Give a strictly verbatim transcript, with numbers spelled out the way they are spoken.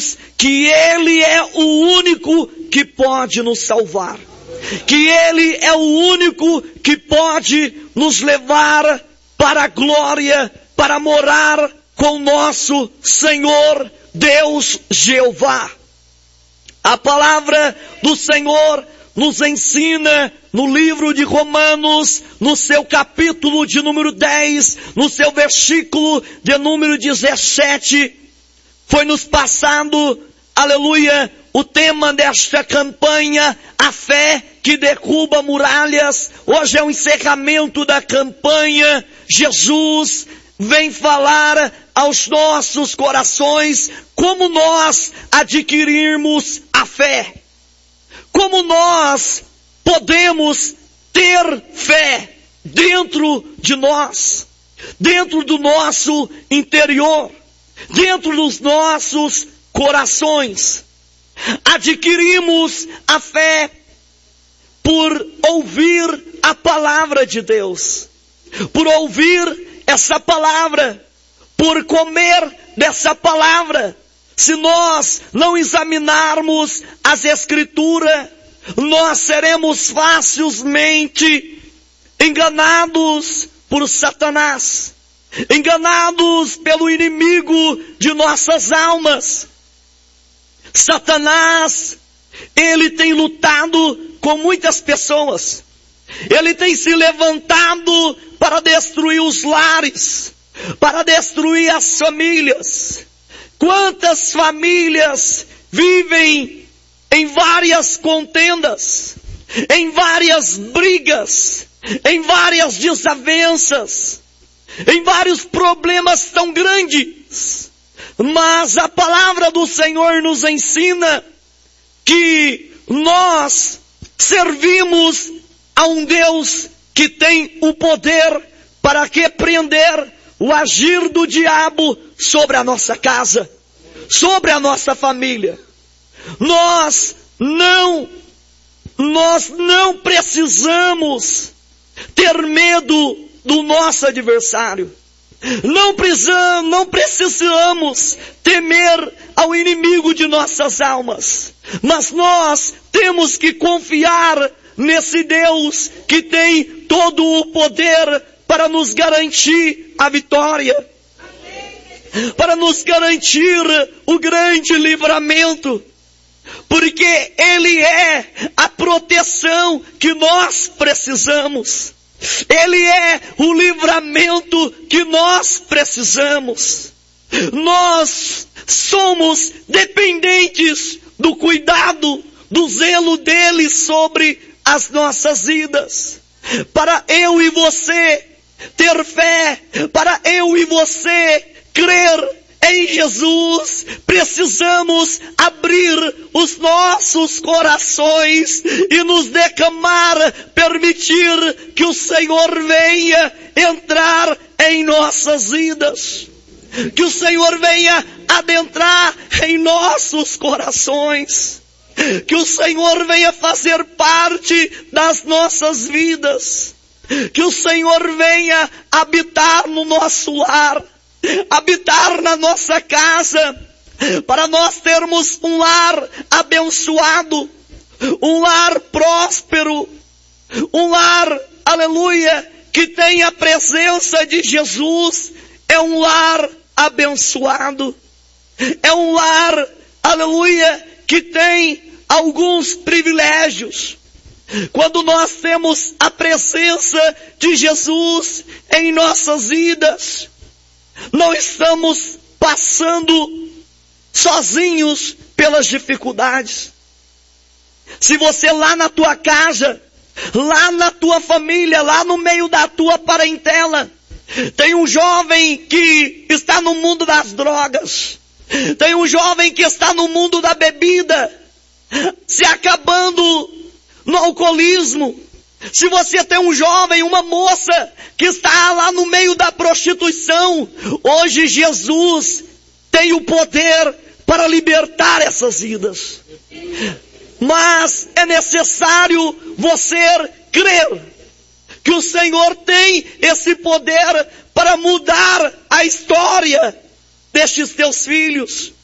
cremos que Ele é o único que pode nos salvar. Que Ele é o único que pode nos levar para a glória, para morar com nosso Senhor Deus Jeová. A palavra do Senhor nos ensina no livro de Romanos, no seu capítulo de número dez, no seu versículo de número dezessete, foi nos passado, aleluia, o tema desta campanha, a fé que derruba muralhas. Hoje é o encerramento da campanha. Jesus vem falar aos nossos corações como nós adquirirmos a fé. Como nós podemos ter fé dentro de nós, dentro do nosso interior, dentro dos nossos corações. Adquirimos a fé por ouvir a palavra de Deus, por ouvir essa palavra, por comer dessa palavra. Se nós não examinarmos as Escrituras, nós seremos facilmente enganados por Satanás, enganados pelo inimigo de nossas almas. Satanás, ele tem lutado com muitas pessoas. Ele tem se levantado para destruir os lares, para destruir as famílias. Quantas famílias vivem em várias contendas, em várias brigas, em várias desavenças, em vários problemas tão grandes. Mas a palavra do Senhor nos ensina que nós servimos a um Deus que tem o poder para repreender o agir do diabo sobre a nossa casa, sobre a nossa família. Nós não, nós não precisamos ter medo do nosso adversário. Não precisamos, não precisamos temer ao inimigo de nossas almas. Mas nós temos que confiar nesse Deus que tem todo o poder para nos garantir a vitória, para nos garantir o grande livramento, porque Ele é a proteção que nós precisamos. Ele é o livramento que nós precisamos. Nós somos dependentes do cuidado, do zelo dele sobre as nossas vidas. Para eu e você ter fé, para eu e você crer em Jesus, precisamos abrir os nossos corações e nos decamar, permitir que o Senhor venha entrar em nossas vidas, que o Senhor venha adentrar em nossos corações, que o Senhor venha fazer parte das nossas vidas, que o Senhor venha habitar no nosso lar, habitar na nossa casa, para nós termos um lar abençoado, um lar próspero, um lar, aleluia, que tem a presença de Jesus. É um lar abençoado, é um lar, aleluia, que tem alguns privilégios. Quando nós temos a presença de Jesus em nossas vidas, não estamos passando sozinhos pelas dificuldades. Se você lá na tua casa, lá na tua família, lá no meio da tua parentela, tem um jovem que está no mundo das drogas, tem um jovem que está no mundo da bebida, se acabando no alcoolismo. Se você tem um jovem, uma moça que está lá no meio da prostituição, hoje Jesus tem o poder para libertar essas vidas. Mas é necessário você crer que o Senhor tem esse poder para mudar a história destes teus filhos,